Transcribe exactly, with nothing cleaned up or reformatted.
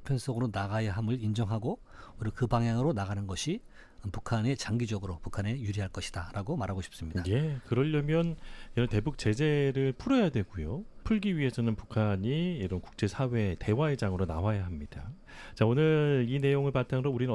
보편성으로 나가야 함을 인정하고 오히려 그 방향으로 나가는 것이 북한에 장기적으로 북한에 유리할 것이다라고 말하고 싶습니다. 예, 그러려면 이런 대북 제재를 풀어야 되고요. 풀기 위해서는 북한이 이런 국제사회 대화의 장으로 나와야 합니다. 자, 오늘 이 내용을 바탕으로 우리는